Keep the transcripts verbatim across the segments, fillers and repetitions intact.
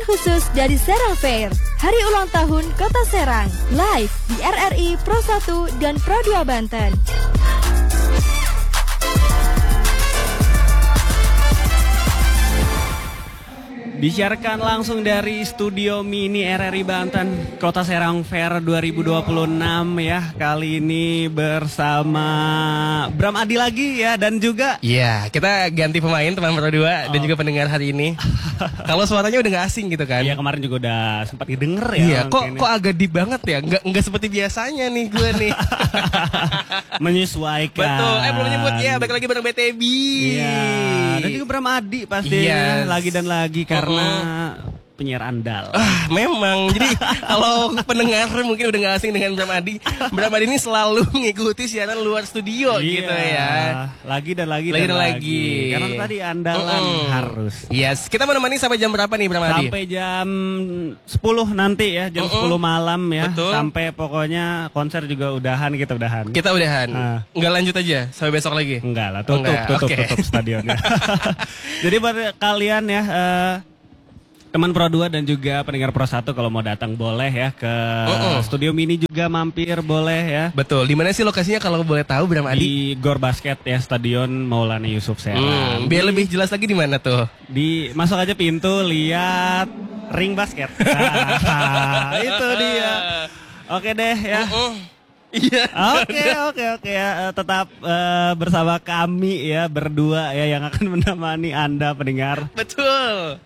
khusus dari Serang Fair, Hari Ulang Tahun Kota Serang, live di R R I Pro satu dan Pro dua Banten. Disiarkan langsung dari studio mini R R I Banten, Kota Serang Fair dua ribu dua puluh enam ya. Kali ini bersama Bram Adi lagi ya, dan juga Iya, kita ganti pemain teman Pro dua oh. dan juga pendengar hari ini. Kalau suaranya udah gak asing gitu kan? Iya, kemarin juga udah sempat didengar ya. Iya, kok kok agak deep banget ya? Nggak nggak seperti biasanya nih gue nih. Menyesuaikan. Betul. Eh belum nyebut ya, balik lagi bareng B T B. Iya. Dan juga Bram Adi pastinya Yes. lagi dan lagi karena karena penyiar andal. Ah, memang. Jadi kalau pendengar mungkin udah gak asing dengan Bram Adi. Bram Adi ini selalu mengikuti siaran luar studio iya, gitu ya. Lagi dan lagi, lagi dan, dan lagi. lagi. Karena tadi andalan mm. harus. Yes. Kita menemani sampai jam berapa nih Bram Adi? Sampai jam sepuluh nanti ya, jam mm -mm. sepuluh malam ya. Betul. Sampai pokoknya konser juga udahan, kita udahan. Kita udahan. Nah. Enggak lanjut aja sampai besok lagi. Enggak lah, tutup, Enggak. tutup, Okay. tutup stadionnya. Jadi buat kalian ya, uh, teman Pro dua dan juga pendengar Pro satu kalau mau datang boleh ya ke uh -uh. studio mini juga mampir boleh ya. Betul. Di mana sih lokasinya kalau boleh tahu Bram Adi? Di Gor Basket ya, Stadion Maulana Yusuf Serang. Hmm, biar lebih jelas lagi di mana tuh? Di masuk aja pintu, lihat ring basket. Nah, itu dia. Oke deh ya. Uh -uh. Iya. Oke oke oke ya, tetap uh, bersama kami ya berdua ya yang akan menemani Anda pendengar. Betul.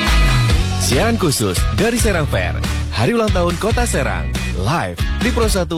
Siaran khusus dari Serang Fair, Hari Ulang Tahun Kota Serang, live di Pro satu